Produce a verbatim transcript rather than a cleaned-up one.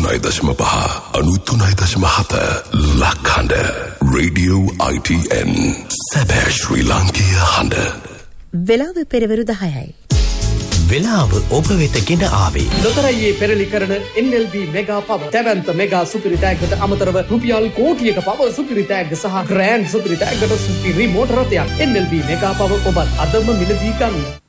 අනූතුනයි දශම පහ අනූතුනයි දශම හත ලක්හඬ රේඩියෝ I T N සැබෑ ශ්‍රී ලාංකීය හඬ. වෙලාව පෙරවරු දහයයි. වෙලාව ඔබ වෙත ගෙන ආවේ ලොතරැයියේ පෙරලි කරන N L B මෙගා පව දැවැන්ත මෙගා සුපිරි තෑග්ගට අමතරව රුපියල් කෝටියක පව සුපිරි තෑග්ග සහ ග්‍රෑන්ඩ් සුපිරි තෑග්ගට සුපිරි මෝටර රථයක්. N L B මෙගා පව ඔබත් අදම මිලදී ගන්න.